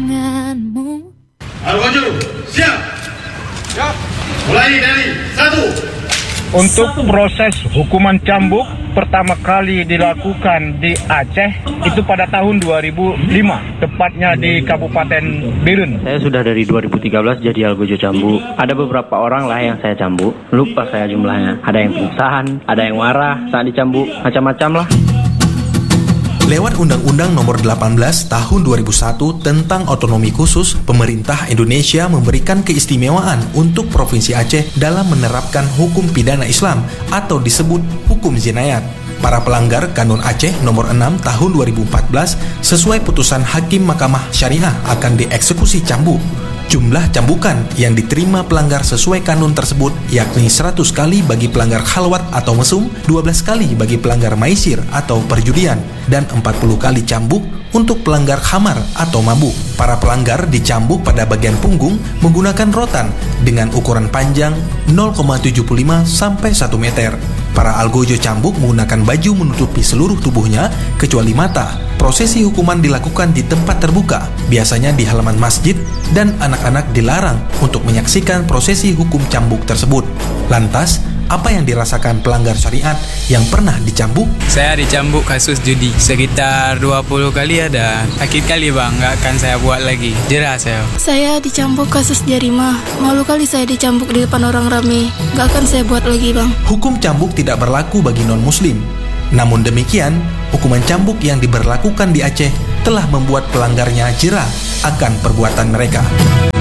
denganmu. Al-Wajur, siap. Siap. Mulai dari 1. Untuk proses hukuman cambuk pertama kali dilakukan di Aceh itu pada tahun 2005, tepatnya di Kabupaten Birun. Saya sudah dari 2013 jadi algojo cambuk. Ada beberapa orang lah yang saya cambuk, lupa saya jumlahnya. Ada yang pingsan, ada yang marah saat dicambuk, macam-macam lah. Lewat Undang-Undang Nomor 18 Tahun 2001 tentang Otonomi Khusus, pemerintah Indonesia memberikan keistimewaan untuk Provinsi Aceh dalam menerapkan hukum pidana Islam atau disebut hukum jinayat. Para pelanggar Kanun Aceh Nomor 6 Tahun 2014 sesuai putusan Hakim Mahkamah Syariah akan dieksekusi cambuk. Jumlah cambukan yang diterima pelanggar sesuai kanun tersebut yakni 100 kali bagi pelanggar khalwat atau mesum, 12 kali bagi pelanggar maisir atau perjudian, dan 40 kali cambuk untuk pelanggar khamar atau mabuk. Para pelanggar dicambuk pada bagian punggung menggunakan rotan dengan ukuran panjang 0,75 sampai 1 meter. Para algojo cambuk menggunakan baju menutupi seluruh tubuhnya kecuali mata. Prosesi hukuman dilakukan di tempat terbuka, biasanya di halaman masjid, dan anak-anak dilarang untuk menyaksikan prosesi hukum cambuk tersebut. Lantas, apa yang dirasakan pelanggar syariat yang pernah dicambuk? Saya dicambuk kasus judi sekitar 20 kali ada. Sakit kali bang, nggak akan saya buat lagi. Jerah saya. Saya dicambuk kasus jarimah. Malu kali saya dicambuk di depan orang ramai. Nggak akan saya buat lagi bang. Hukum cambuk tidak berlaku bagi non-muslim. Namun demikian, hukuman cambuk yang diberlakukan di Aceh telah membuat pelanggarnya jera akan perbuatan mereka.